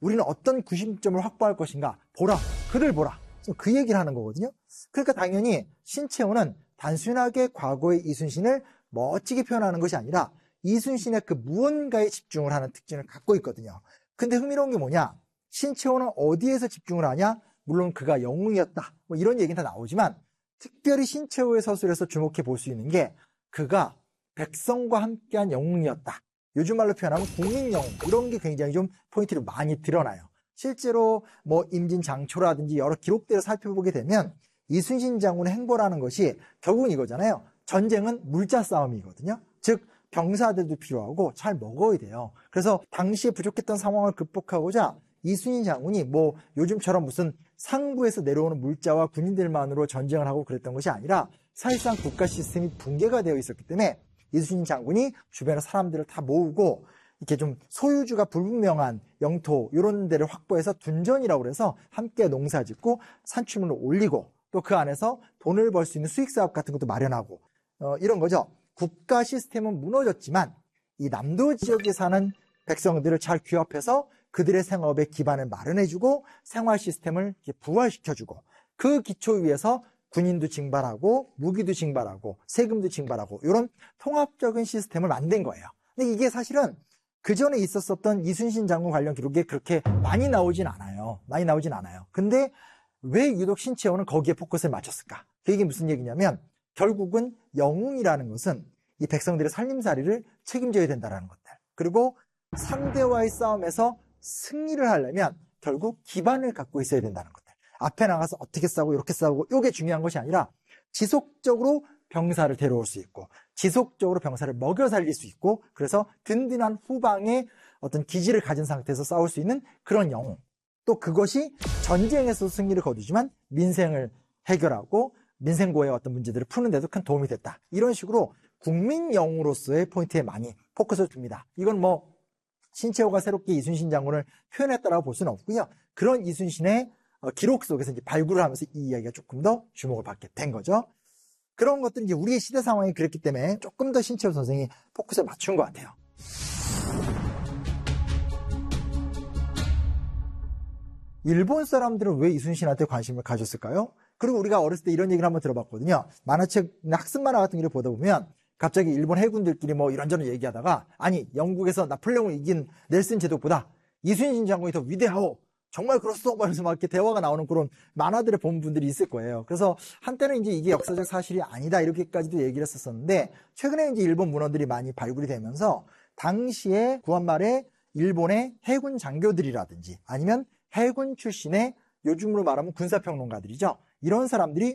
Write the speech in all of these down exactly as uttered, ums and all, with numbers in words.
우리는 어떤 구십 점을 확보할 것인가 보라, 그들 보라. 지금 그 얘기를 하는 거거든요. 그러니까 당연히 신채호는 단순하게 과거의 이순신을 멋지게 표현하는 것이 아니라 이순신의 그 무언가에 집중을 하는 특징을 갖고 있거든요. 근데 흥미로운 게 뭐냐, 신채호는 어디에서 집중을 하냐, 물론 그가 영웅이었다 뭐 이런 얘기는 다 나오지만 특별히 신채호의 서술에서 주목해 볼 수 있는 게 그가 백성과 함께한 영웅이었다, 요즘 말로 표현하면 국민영웅, 이런 게 굉장히 좀 포인트로 많이 드러나요. 실제로 뭐 임진장초라든지 여러 기록들을 살펴보게 되면 이순신 장군의 행보라는 것이 결국은 이거잖아요. 전쟁은 물자 싸움이거든요. 즉 병사들도 필요하고 잘 먹어야 돼요. 그래서 당시에 부족했던 상황을 극복하고자 이순신 장군이 뭐 요즘처럼 무슨 상부에서 내려오는 물자와 군인들만으로 전쟁을 하고 그랬던 것이 아니라 사실상 국가 시스템이 붕괴가 되어 있었기 때문에 이순신 장군이 주변의 사람들을 다 모으고 이렇게 좀 소유주가 불분명한 영토 이런 데를 확보해서 둔전이라고 그래서 함께 농사 짓고 산출물을 올리고 또 그 안에서 돈을 벌 수 있는 수익사업 같은 것도 마련하고 어, 이런 거죠. 국가 시스템은 무너졌지만 이 남도 지역에 사는 백성들을 잘 규합해서 그들의 생업의 기반을 마련해주고 생활 시스템을 부활시켜주고 그 기초 위에서 군인도 징발하고 무기도 징발하고 세금도 징발하고 이런 통합적인 시스템을 만든 거예요. 근데 이게 사실은 그 전에 있었었던 이순신 장군 관련 기록에 그렇게 많이 나오진 않아요. 많이 나오진 않아요. 근데 왜 유독 신채호는 거기에 포커스를 맞췄을까? 그 얘기 무슨 얘기냐면 결국은 영웅이라는 것은 이 백성들의 살림살이를 책임져야 된다는 것들, 그리고 상대와의 싸움에서 승리를 하려면 결국 기반을 갖고 있어야 된다는 것들, 앞에 나가서 어떻게 싸우고 이렇게 싸우고 이게 중요한 것이 아니라 지속적으로 병사를 데려올 수 있고 지속적으로 병사를 먹여 살릴 수 있고 그래서 든든한 후방의 어떤 기지를 가진 상태에서 싸울 수 있는 그런 영웅, 또 그것이 전쟁에서 승리를 거두지만 민생을 해결하고 민생고의 어떤 문제들을 푸는 데도 큰 도움이 됐다, 이런 식으로 국민 영웅으로서의 포인트에 많이 포커스를 둡니다. 이건 뭐 신채호가 새롭게 이순신 장군을 표현했다라고 볼 수는 없고요. 그런 이순신의 기록 속에서 이제 발굴을 하면서 이 이야기가 조금 더 주목을 받게 된 거죠. 그런 것들은 이제 우리의 시대 상황이 그랬기 때문에 조금 더 신채호 선생이 포커스를 맞춘 것 같아요. 일본 사람들은 왜 이순신한테 관심을 가졌을까요? 그리고 우리가 어렸을 때 이런 얘기를 한번 들어봤거든요. 만화책, 학습 만화 같은 걸 보다 보면 갑자기 일본 해군들끼리 뭐 이런저런 얘기하다가 아니 영국에서 나폴레옹을 이긴 넬슨 제독보다 이순신 장군이 더 위대하오, 정말 그렇소, 말해서 막 이렇게 대화가 나오는 그런 만화들을 본 분들이 있을 거예요. 그래서 한때는 이제 이게 역사적 사실이 아니다 이렇게까지도 얘기를 했었었는데 최근에 이제 일본 문헌들이 많이 발굴이 되면서 당시에 구한 말에 일본의 해군 장교들이라든지 아니면 해군 출신의 요즘으로 말하면 군사평론가들이죠. 이런 사람들이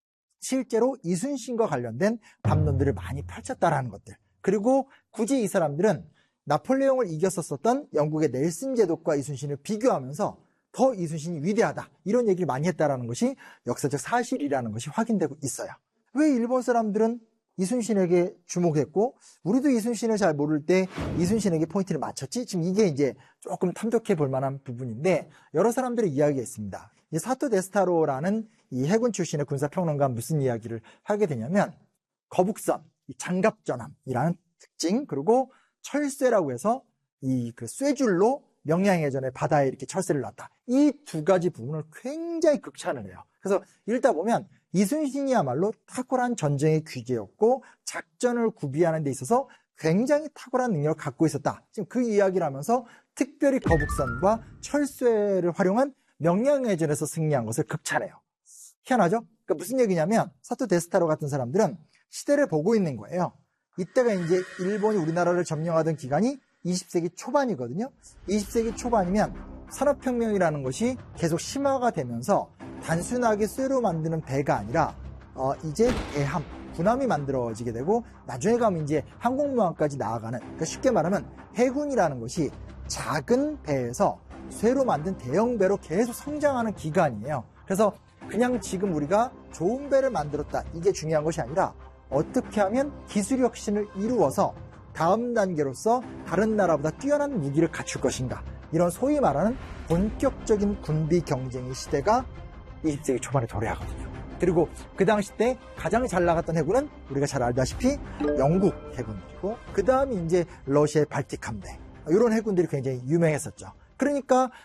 실제로 이순신과 관련된 담론들을 많이 펼쳤다라는 것들, 그리고 굳이 이 사람들은 나폴레옹을 이겼었던 영국의 넬슨 제독과 이순신을 비교하면서 더 이순신이 위대하다 이런 얘기를 많이 했다라는 것이 역사적 사실이라는 것이 확인되고 있어요. 왜 일본 사람들은 이순신에게 주목했고 우리도 이순신을 잘 모를 때 이순신에게 포인트를 맞췄지? 지금 이게 이제 조금 탐독해 볼 만한 부분인데 여러 사람들의 이야기가 있습니다. 이 사토 데스타로라는 이 해군 출신의 군사평론가 무슨 이야기를 하게 되냐면 거북선, 장갑전함이라는 특징, 그리고 철쇠라고 해서 이 그 쇠줄로 명량해전에 바다에 이렇게 철쇠를 놨다, 이 두 가지 부분을 굉장히 극찬을 해요. 그래서 읽다 보면 이순신이야말로 탁월한 전쟁의 귀재였고 작전을 구비하는 데 있어서 굉장히 탁월한 능력을 갖고 있었다. 지금 그 이야기를 하면서 특별히 거북선과 철쇠를 활용한 명량해전에서 승리한 것을 극찬해요. 희한하죠? 그러니까 무슨 얘기냐면 사토 데스타로 같은 사람들은 시대를 보고 있는 거예요. 이때가 이제 일본이 우리나라를 점령하던 기간이 이십 세기 초반이거든요. 이십 세기 초반이면 산업혁명이라는 것이 계속 심화가 되면서 단순하게 쇠로 만드는 배가 아니라 어 이제 대함, 군함이 만들어지게 되고 나중에 가면 이제 항공모함까지 나아가는, 그러니까 쉽게 말하면 해군이라는 것이 작은 배에서 쇠로 만든 대형 배로 계속 성장하는 기간이에요. 그래서 그냥 지금 우리가 좋은 배를 만들었다 이게 중요한 것이 아니라 어떻게 하면 기술 혁신을 이루어서 다음 단계로서 다른 나라보다 뛰어난 무기를 갖출 것인가, 이런 소위 말하는 본격적인 군비 경쟁의 시대가 이십 세기 초반에 도래하거든요. 그리고 그 당시 때 가장 잘 나갔던 해군은 우리가 잘 알다시피 영국 해군들이고 그 다음이 이제 러시아의 발틱 함대, 이런 해군들이 굉장히 유명했었죠. 그러니까